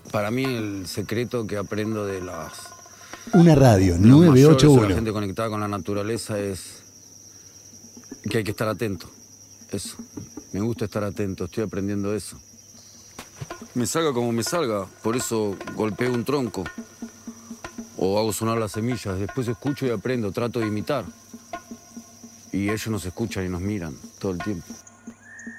Para mí el secreto que aprendo de las... Una radio, los mayores, 981. la gente conectada con la naturaleza es que hay que estar atento. Eso. Me gusta estar atento, estoy aprendiendo eso. Me salga como me salga, por eso golpeo un tronco. O hago sonar las semillas, después escucho y aprendo, trato de imitar. Y ellos nos escuchan y nos miran todo el tiempo.